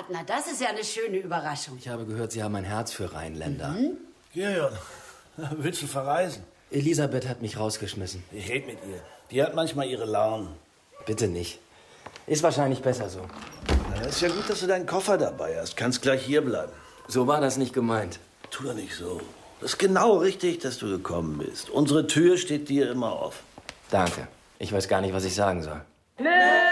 na das ist ja eine schöne Überraschung. Ich habe gehört, Sie haben ein Herz für Rheinländer. Gideon, willst du verreisen? Elisabeth hat mich rausgeschmissen. Ich red mit ihr. Die hat manchmal ihre Launen. Bitte nicht. Ist wahrscheinlich besser so. Na, ist ja gut, dass du deinen Koffer dabei hast. Kannst gleich hier bleiben. So war das nicht gemeint. Tu doch nicht so. Das ist genau richtig, dass du gekommen bist. Unsere Tür steht dir immer offen. Danke. Ich weiß gar nicht, was ich sagen soll.